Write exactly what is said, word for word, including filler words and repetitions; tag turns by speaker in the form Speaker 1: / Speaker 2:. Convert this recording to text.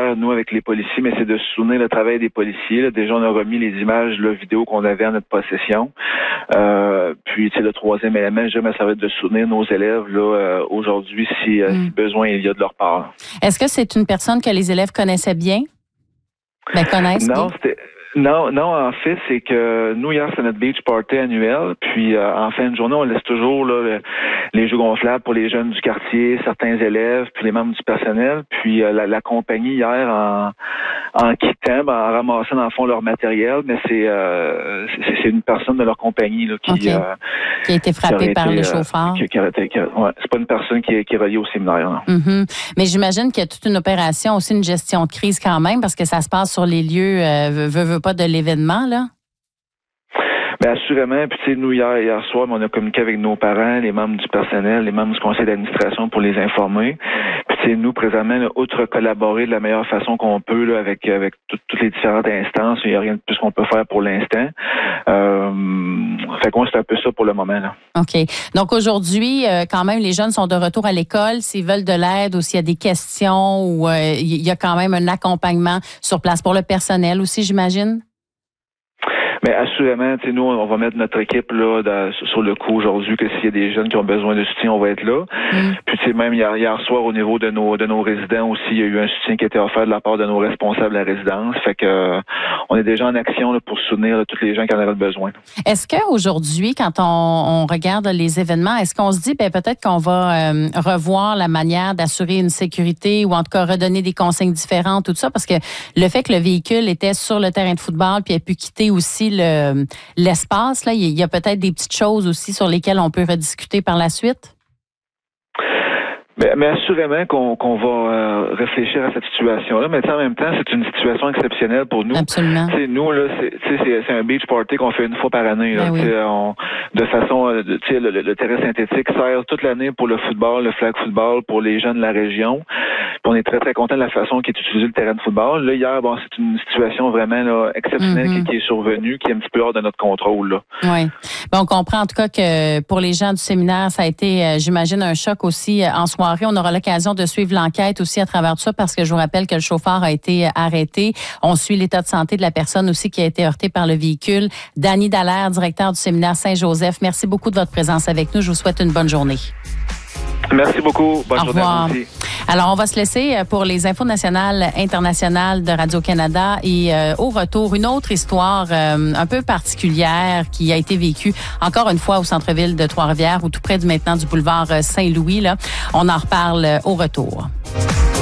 Speaker 1: faire, nous, avec les policiers, mais c'est de soutenir le travail des policiers. Là. Déjà, on a remis les images, la vidéo qu'on avait en notre possession. Euh, puis, c'est le troisième élément, je dirais, ça va être de soutenir nos élèves là euh, aujourd'hui si, euh, mm. si besoin il y a de leur part.
Speaker 2: Est-ce que c'est une personne que les élèves connaissaient bien? Ben, connaissent
Speaker 1: non,
Speaker 2: bien?
Speaker 1: c'était... Non, non, en fait, c'est que nous, hier, c'est notre beach party annuel. Puis, euh, en fin de journée, on laisse toujours là, le, les jeux gonflables pour les jeunes du quartier, certains élèves, puis les membres du personnel. Puis, euh, la, la compagnie, hier, en, en quittant, ben, en ramassant, dans le fond, leur matériel, mais c'est, euh, c'est, c'est une personne de leur compagnie là, qui,
Speaker 2: okay. euh, qui a été frappée par le chauffeur.
Speaker 1: Qui, qui été, qui, ouais, c'est pas une personne qui est, qui est reliée au séminaire.
Speaker 2: Mm-hmm. Mais j'imagine qu'il y a toute une opération, aussi une gestion de crise quand même, parce que ça se passe sur les lieux, euh, veut, veut pas de l'événement, là?
Speaker 1: Bien, assurément. Puis, tu sais, nous, hier, hier soir, on a communiqué avec nos parents, les membres du personnel, les membres du conseil d'administration pour les informer. Puis, tu sais, nous, présentement, là, outre collaborer de la meilleure façon qu'on peut là, avec avec tout, toutes les différentes instances, il n'y a rien de plus qu'on peut faire pour l'instant. Euh, fait qu'on c'est un peu ça pour le moment, là.
Speaker 2: OK. Donc, aujourd'hui, euh, quand même, les jeunes sont de retour à l'école. S'ils veulent de l'aide ou s'il y a des questions ou euh, il y a quand même un accompagnement sur place pour le personnel aussi, j'imagine?
Speaker 1: Mais assurément, tu sais, nous, on va mettre notre équipe là dans, sur le coup aujourd'hui que s'il y a des jeunes qui ont besoin de soutien, on va être là. Mm. Puis tu sais, même hier, hier soir, au niveau de nos de nos résidents aussi, il y a eu un soutien qui a été offert de la part de nos responsables de la résidence. Fait que euh, on est déjà en action là, pour soutenir là, tous les gens qui en auraient besoin.
Speaker 2: Est-ce qu'aujourd'hui, quand on, on regarde les événements, est-ce qu'on se dit ben peut-être qu'on va euh, revoir la manière d'assurer une sécurité ou en tout cas redonner des consignes différentes, tout ça, parce que le fait que le véhicule était sur le terrain de football puis a pu quitter aussi Le, l'espace, là, il y a peut-être des petites choses aussi sur lesquelles on peut rediscuter par la suite?
Speaker 1: Mais, mais assurément qu'on, qu'on va euh, réfléchir à cette situation-là, mais en même temps, c'est une situation exceptionnelle pour nous.
Speaker 2: Absolument.
Speaker 1: T'sais, nous, là, c'est, c'est, c'est un beach party qu'on fait une fois par année. Là, oui. on, de façon, le, le, le terrain synthétique sert toute l'année pour le football, le flag football, pour les jeunes de la région. Puis on est très, très content de la façon qui est utilisé le terrain de football. Là, hier, bon, c'est une situation vraiment là, exceptionnelle mm-hmm. qui, qui est survenue, qui est un petit peu hors de notre contrôle. Là.
Speaker 2: Oui. Bon, on comprend en tout cas que pour les gens du séminaire, ça a été, euh, j'imagine, un choc aussi euh, en soirée. On aura l'occasion de suivre l'enquête aussi à travers tout ça parce que je vous rappelle que le chauffeur a été arrêté. On suit l'état de santé de la personne aussi qui a été heurtée par le véhicule. Dany Dallaire, directeur du séminaire Saint-Joseph, merci beaucoup de votre présence avec nous. Je vous souhaite une bonne journée.
Speaker 1: Merci beaucoup. Bonne
Speaker 2: Au
Speaker 1: journée
Speaker 2: revoir.
Speaker 1: à vous aussi.
Speaker 2: Alors, on va se laisser pour les infos nationales, internationales de Radio-Canada et euh, au retour, une autre histoire euh, un peu particulière qui a été vécue encore une fois au centre-ville de Trois-Rivières ou tout près du maintenant du boulevard Saint-Louis. Là. On en reparle au retour.